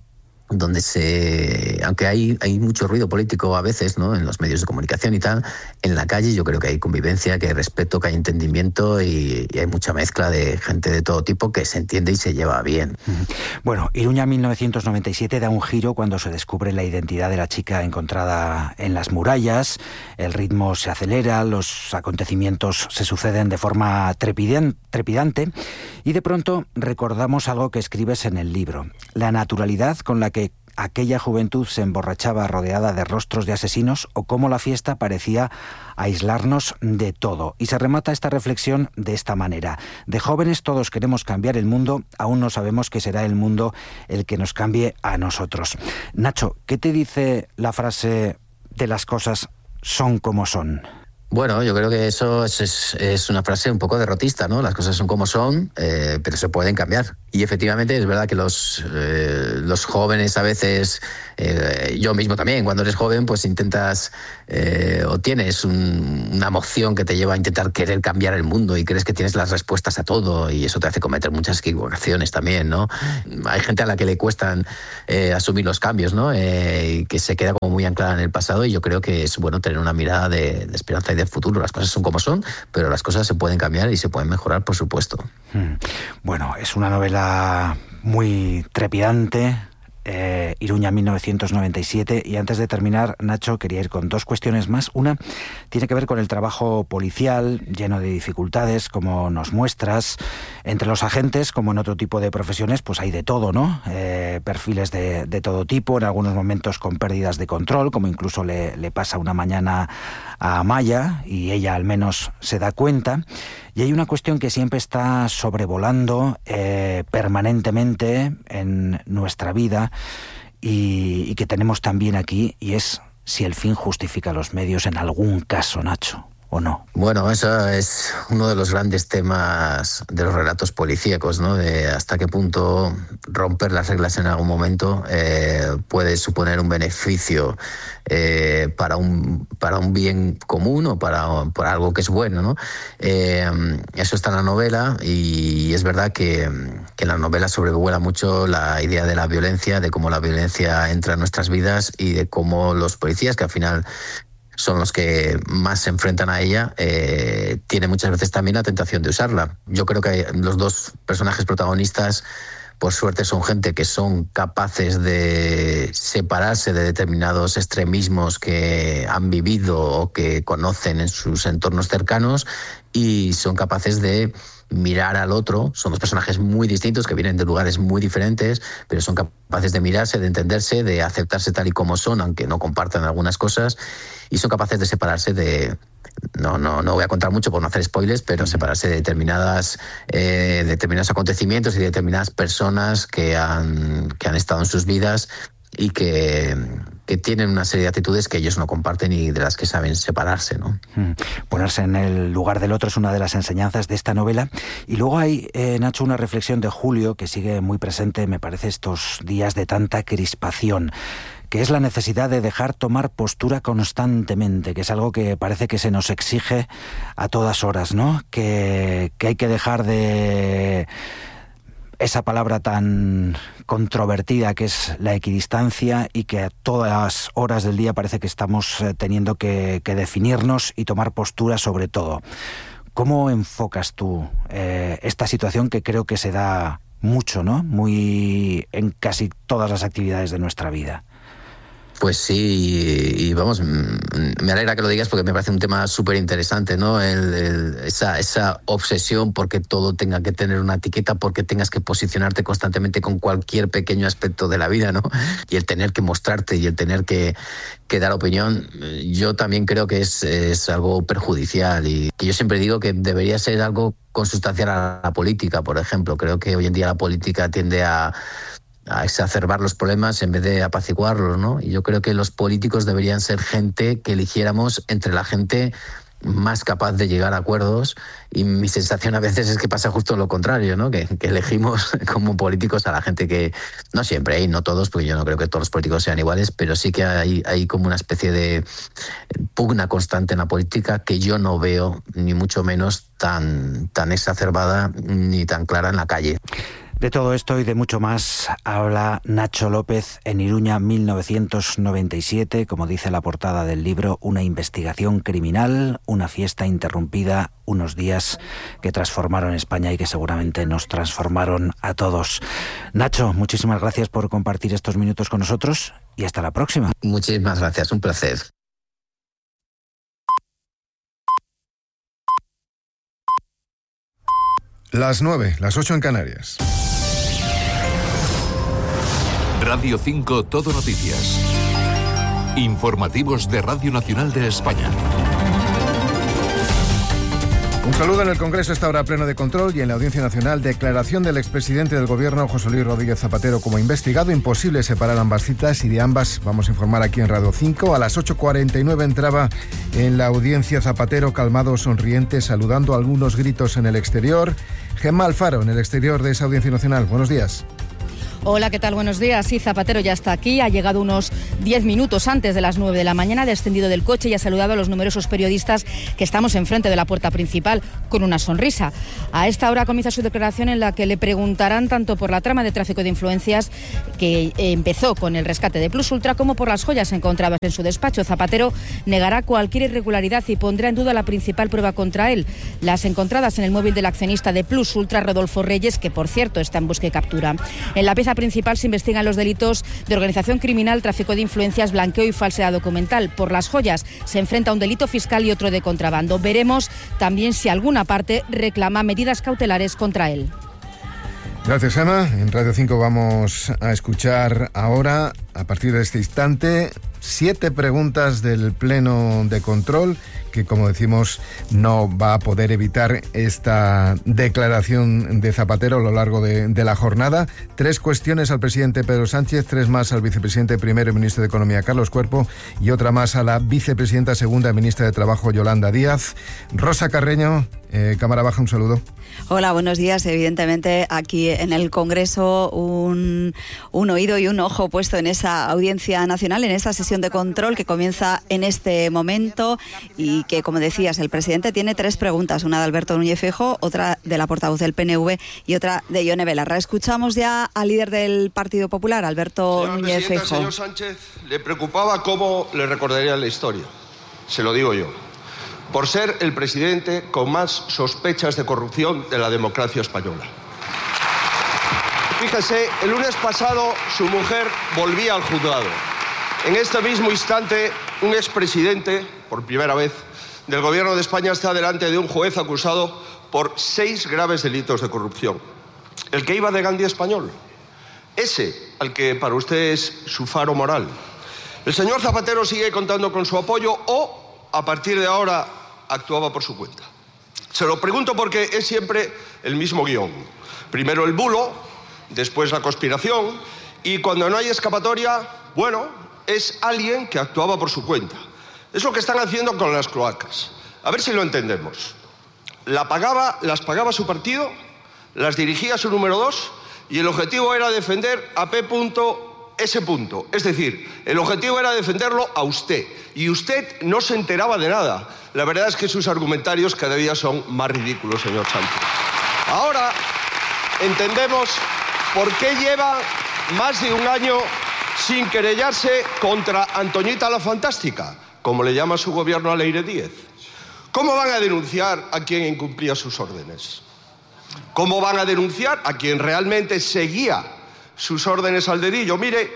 [SPEAKER 20] donde se, aunque hay, hay mucho ruido político a veces, ¿no?, en los medios de comunicación y tal, en la calle yo creo que hay convivencia, que hay respeto, que hay entendimiento y, y hay mucha mezcla de gente de todo tipo que se entiende y se lleva bien.
[SPEAKER 19] Bueno, Iruña mil novecientos noventa y siete da un giro cuando se descubre la identidad de la chica encontrada en las murallas, el ritmo se acelera, los acontecimientos se suceden de forma trepidan, trepidante y de pronto recordamos algo que escribes en el libro, la naturalidad con la que aquella juventud se emborrachaba rodeada de rostros de asesinos o cómo la fiesta parecía aislarnos de todo. Y se remata esta reflexión de esta manera. De jóvenes todos queremos cambiar el mundo, aún no sabemos que será el mundo el que nos cambie a nosotros. Nacho, ¿qué te dice la frase de las cosas son como son?
[SPEAKER 20] Bueno, yo creo que eso es, es, es una frase un poco derrotista, ¿no? Las cosas son como son, eh, pero se pueden cambiar. Y efectivamente es verdad que los, eh, los jóvenes a veces, eh, yo mismo también, cuando eres joven, pues intentas eh, o tienes un, una emoción que te lleva a intentar querer cambiar el mundo y crees que tienes las respuestas a todo y eso te hace cometer muchas equivocaciones también, ¿no? Hay gente a la que le cuestan eh, asumir los cambios, ¿no? Eh, y que se queda como muy anclada en el pasado y yo creo que es bueno tener una mirada de, de esperanza y del futuro. Las cosas son como son, pero las cosas se pueden cambiar y se pueden mejorar, por supuesto.
[SPEAKER 19] Bueno, es una novela muy trepidante, eh, Iruña mil novecientos noventa y siete, y antes de terminar, Nacho, quería ir con dos cuestiones más. Una tiene que ver con el trabajo policial, lleno de dificultades, como nos muestras. Entre los agentes, como en otro tipo de profesiones, pues hay de todo, ¿no? Eh, perfiles de, de todo tipo, en algunos momentos con pérdidas de control, como incluso le, le pasa una mañana a Amaya, y ella al menos se da cuenta. Y hay una cuestión que siempre está sobrevolando eh, permanentemente en nuestra vida y, y que tenemos también aquí, y es si el fin justifica los medios en algún caso, Nacho, ¿o no?
[SPEAKER 20] Bueno, eso es uno de los grandes temas de los relatos policíacos, ¿no? De hasta qué punto romper las reglas en algún momento eh, puede suponer un beneficio eh, para un para un bien común o para, para algo que es bueno, ¿no? Eh, eso está en la novela y es verdad que, que en la novela sobrevuela mucho la idea de la violencia, de cómo la violencia entra en nuestras vidas y de cómo los policías, que al final son los que más se enfrentan a ella, eh, tiene muchas veces también la tentación de usarla. Yo creo que los dos personajes protagonistas, por suerte, son gente que son capaces de separarse de determinados extremismos que han vivido o que conocen en sus entornos cercanos y son capaces de mirar al otro. Son dos personajes muy distintos que vienen de lugares muy diferentes, pero son capaces de mirarse, de entenderse, de aceptarse tal y como son, aunque no compartan algunas cosas, y son capaces de separarse de... No, no, no voy a contar mucho por no hacer spoilers, pero separarse de determinadas, eh, determinados acontecimientos y de determinadas personas que han, que han estado en sus vidas y que, que tienen una serie de actitudes que ellos no comparten y de las que saben separarse, ¿no?
[SPEAKER 19] Ponerse en el lugar del otro es una de las enseñanzas de esta novela. Y luego hay, eh, Nacho, una reflexión de Julio que sigue muy presente, me parece, estos días de tanta crispación, que es la necesidad de dejar tomar postura constantemente, que es algo que parece que se nos exige a todas horas, ¿no? Que, que hay que dejar de... esa palabra tan controvertida que es la equidistancia y que a todas horas del día parece que estamos teniendo que, que definirnos y tomar postura sobre todo. ¿Cómo enfocas tú eh, esta situación que creo que se da mucho, ¿no? Muy en casi todas las actividades de nuestra vida?
[SPEAKER 20] Pues sí, y vamos, me alegra que lo digas porque me parece un tema súper interesante, ¿no? El, el, esa, esa obsesión porque todo tenga que tener una etiqueta, porque tengas que posicionarte constantemente con cualquier pequeño aspecto de la vida, ¿no? Y el tener que mostrarte y el tener que, que dar opinión, yo también creo que es, es algo perjudicial y que yo siempre digo que debería ser algo consustancial a la política, por ejemplo. Creo que hoy en día la política tiende a a exacerbar los problemas en vez de apaciguarlos, ¿no? Y yo creo que los políticos deberían ser gente que eligiéramos entre la gente más capaz de llegar a acuerdos, y mi sensación a veces es que pasa justo lo contrario, ¿no? Que, que elegimos como políticos a la gente que, no siempre, y no todos, porque yo no creo que todos los políticos sean iguales, pero sí que hay, hay como una especie de pugna constante en la política que yo no veo, ni mucho menos tan, tan exacerbada ni tan clara en la calle.
[SPEAKER 19] De todo esto y de mucho más habla Nacho López en Iruña mil novecientos noventa y siete, como dice la portada del libro, una investigación criminal, una fiesta interrumpida, unos días que transformaron España y que seguramente nos transformaron a todos. Nacho, muchísimas gracias por compartir estos minutos con nosotros y hasta la próxima.
[SPEAKER 20] Muchísimas gracias, un placer.
[SPEAKER 21] Las nueve, las ocho en Canarias.
[SPEAKER 10] Radio cinco Todo Noticias. Informativos de Radio Nacional de España.
[SPEAKER 21] Un saludo en el Congreso, esta hora pleno de control, y en la Audiencia Nacional, declaración del expresidente del Gobierno, José Luis Rodríguez Zapatero, como investigado. Imposible separar ambas citas y de ambas vamos a informar aquí en Radio cinco. A las ocho cuarenta y nueve entraba en la audiencia Zapatero, calmado, sonriente, saludando, algunos gritos en el exterior. Gemma Alfaro, en el exterior de esa Audiencia Nacional. Buenos días.
[SPEAKER 22] Hola, ¿qué tal? Buenos días. Sí, Zapatero ya está aquí, ha llegado unos diez minutos antes de las nueve de la mañana, ha descendido del coche y ha saludado a los numerosos periodistas que estamos enfrente de la puerta principal con una sonrisa. A esta hora comienza su declaración en la que le preguntarán tanto por la trama de tráfico de influencias que empezó con el rescate de Plus Ultra como por las joyas encontradas en su despacho. Zapatero negará cualquier irregularidad y pondrá en duda la principal prueba contra él, las encontradas en el móvil del accionista de Plus Ultra, Rodolfo Reyes, que por cierto está en búsqueda y captura. En la pieza principal se investigan los delitos de organización criminal, tráfico de influencias, blanqueo y falsedad documental. Por las joyas se enfrenta a un delito fiscal y otro de contrabando. Veremos también si alguna parte reclama medidas cautelares contra él.
[SPEAKER 21] Gracias, Ana. En Radio cinco vamos a escuchar ahora, a partir de este instante, siete preguntas del Pleno de Control, que, como decimos, no va a poder evitar esta declaración de Zapatero a lo largo de, de la jornada. Tres cuestiones al presidente Pedro Sánchez, tres más al vicepresidente primero y ministro de Economía Carlos Cuerpo, y otra más a la vicepresidenta segunda y ministra de Trabajo Yolanda Díaz. Rosa Carreño, eh, cámara baja, un saludo.
[SPEAKER 3] Hola, buenos días. Evidentemente, aquí en el Congreso, un, un oído y un ojo puesto en esa Audiencia Nacional, en esta sesión de control que comienza en este momento y que, como decías, el presidente tiene tres preguntas, una de Alberto Núñez Feijóo, otra de la portavoz del P N V y otra de Ione Belarra. Escuchamos ya al líder del Partido Popular, Alberto
[SPEAKER 23] Señor
[SPEAKER 3] Núñez Feijóo.
[SPEAKER 23] Señor Sánchez, le preocupaba cómo le recordaría la historia. Se lo digo yo. Por ser el presidente con más sospechas de corrupción de la democracia española. Fíjese, el lunes pasado su mujer volvía al juzgado. En este mismo instante, un expresidente, por primera vez, del Gobierno de España está delante de un juez acusado por seis graves delitos de corrupción. El que iba de Gandhi español. Ese, al que para usted es su faro moral. El señor Zapatero sigue contando con su apoyo o, a partir de ahora, actuaba por su cuenta. Se lo pregunto porque es siempre el mismo guión. Primero el bulo, después la conspiración, y cuando no hay escapatoria, bueno, es alguien que actuaba por su cuenta. Es lo que están haciendo con las cloacas. A ver si lo entendemos. La pagaba, las pagaba su partido, las dirigía su número dos, y el objetivo era defender a P. S. Es decir, el objetivo era defenderlo a usted, y usted no se enteraba de nada. La verdad es que sus argumentarios cada día son más ridículos, señor Sánchez. Ahora entendemos por qué lleva más de un año sin querellarse contra Antoñita la Fantástica, como le llama su gobierno a Leire Díez. ¿Cómo van a denunciar a quien incumplía sus órdenes? ¿Cómo van a denunciar a quien realmente seguía sus órdenes al dedillo? Mire,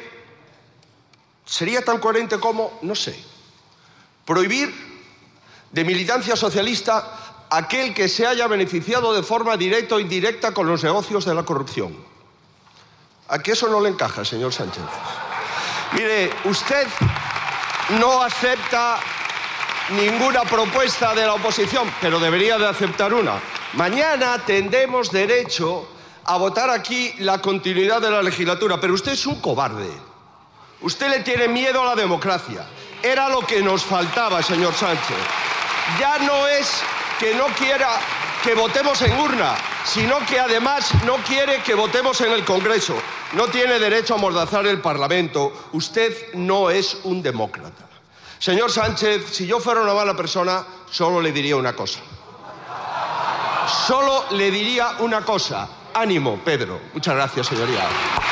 [SPEAKER 23] sería tan coherente como, no sé, prohibir de militancia socialista aquel que se haya beneficiado de forma directa o indirecta con los negocios de la corrupción. ¿A qué eso no le encaja, señor Sánchez? Mire, usted no acepta ninguna propuesta de la oposición, pero debería de aceptar una. Mañana tendremos derecho a votar aquí la continuidad de la legislatura, pero usted es un cobarde. Usted le tiene miedo a la democracia. Era lo que nos faltaba, señor Sánchez. Ya no es que no quiera que votemos en urna, sino que además no quiere que votemos en el Congreso. No tiene derecho a amordazar el Parlamento. Usted no es un demócrata. Señor Sánchez, si yo fuera una mala persona, solo le diría una cosa. Solo le diría una cosa. ánimo, Pedro. Muchas gracias, señoría.